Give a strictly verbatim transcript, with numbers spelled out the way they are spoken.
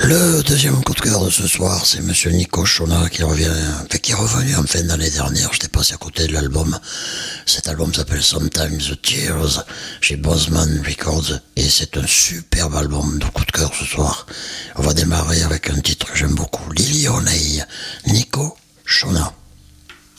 Le deuxième coup de cœur de ce soir, c'est Monsieur Nico Shona qui revient, enfin, qui est revenu en fin d'année dernière. J'étais passé à côté de l'album. Cet album s'appelle Sometimes the Tears chez Bossman Records et c'est un superbe album de coup de cœur ce soir. On va démarrer avec un titre que j'aime beaucoup, Lily Honey, Nico Shona.